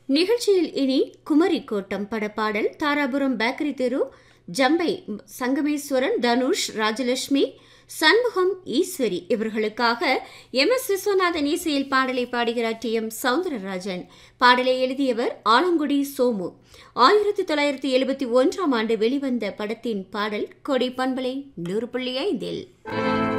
நிகழ்ச்சியில் இனி குமரி கோட்டம் படப்பாடல், தாராபுரம் பேக்கரி தெரு, ஜம்பை சங்கமேஸ்வரன், தனுஷ், ராஜலட்சுமி, சண்முகம், ஈஸ்வரி இவர்களுக்காக MS விஸ்வநாதன் இசையில் பாடலை பாடுகிறார் TM சௌந்தரராஜன். பாடலை எழுதியவர் ஆலங்குடி சோமு. 1971 வெளிவந்த படத்தின் பாடல். கொடை பண்பலை 100.5.